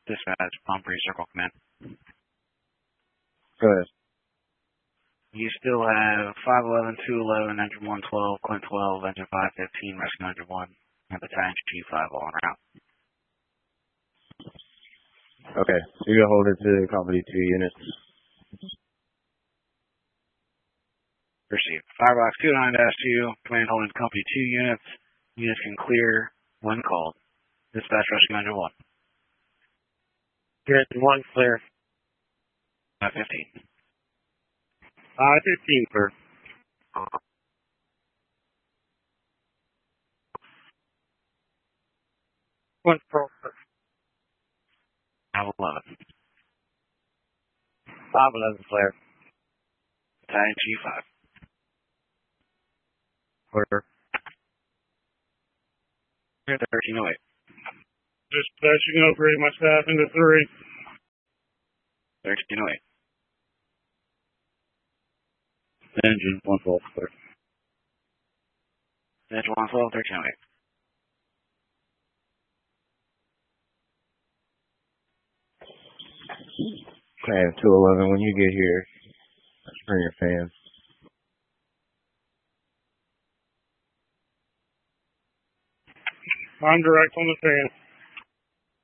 Dispatch, Palm Pre Circle Command. Go ahead. You still have 511, 211, engine 112, Clint 12, engine 515, rescue engine 1, and battalion G5 all en route. Okay, so you're going to hold it to Company 2 units. Received. Firebox 29-2, command holding Company 2 units. Units can clear when called. Dispatch rescue engine 1. Engine 1 clear. 515. 515 clear. One pro. 511. 511 clear. Battalion G5. Clear. 1308. Dispatching upgrade my staff into 3. 1308. Engine 112 clear. Engine 112, 1308. Command 211, when you get here, turn your fans. I'm direct on the fan.